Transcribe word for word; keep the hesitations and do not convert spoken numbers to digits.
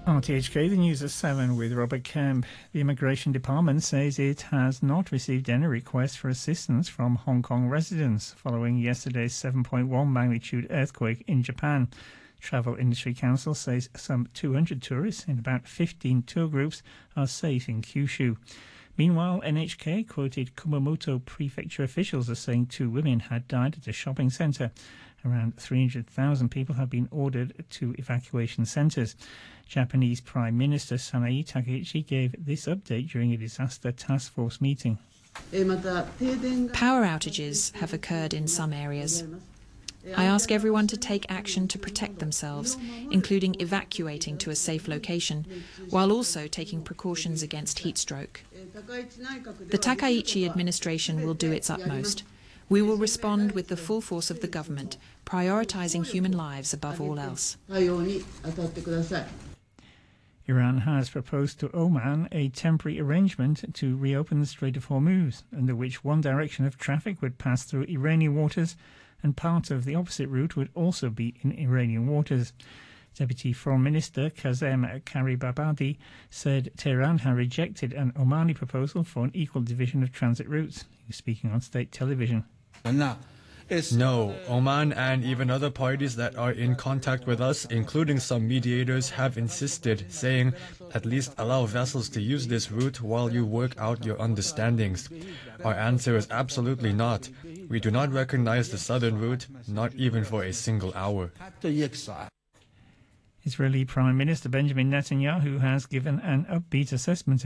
R T H K, the news at seven with Robert Kemp. The Immigration Department says it has not received any requests for assistance from Hong Kong residents following yesterday's seven point one magnitude earthquake in Japan. Travel Industry Council says some two hundred tourists in about fifteen tour groups are safe in Kyushu. Meanwhile, N H K quoted Kumamoto Prefecture officials as saying two women had died at a shopping centre. Around three hundred thousand people have been ordered to evacuation centres. Japanese Prime Minister Sanae Takaichi gave this update during a disaster task force meeting. Power outages have occurred in some areas. I ask everyone to take action to protect themselves, including evacuating to a safe location, while also taking precautions against heat stroke. The Takaichi administration will do its utmost. We will respond with the full force of the government, prioritising human lives above all else. Iran has proposed to Oman a temporary arrangement to reopen the Strait of Hormuz, under which one direction of traffic would pass through Iranian waters and part of the opposite route would also be in Iranian waters. Deputy Foreign Minister Kazem Karibabadi said Tehran had rejected an Omani proposal for an equal division of transit routes. He was speaking on state television. No, Oman and even other parties that are in contact with us, including some mediators, have insisted, saying, at least allow vessels to use this route while you work out your understandings. Our answer is absolutely not. We do not recognize the southern route, not even for a single hour. Israeli Prime Minister Benjamin Netanyahu has given an upbeat assessment